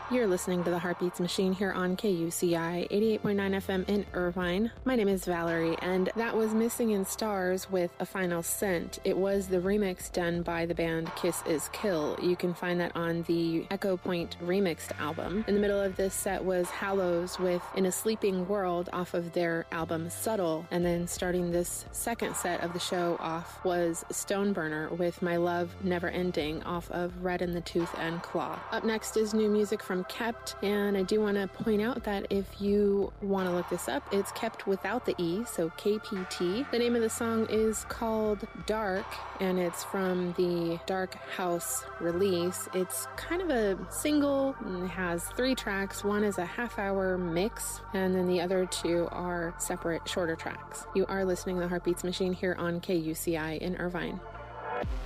You're listening to the Heartbeats Machine here on KUCI 88.9 FM in Irvine. My name is Valerie, and that was Missing in Stars with A Final Scent. It was the remix done by the band Kiss Is Kill. You can find that on the Echo Point remixed album. In the middle of this set was Hallows with In a Sleeping World off of their album Subtle. And then starting this second set of the show off was Stoneburner with My Love Never Ending off of Red in the Tooth and Claw. Up next is new music from Kept, and I do want to point out that if you want to look this up, it's Kept without the E, so KPT. The name of the song is called Dark, and it's from the Dark House release. It's kind of a single, and it has 3 tracks. One is a half-hour mix, and then the other 2 are separate, shorter tracks. You are listening to the Heartbeats Machine here on KUCI in Irvine.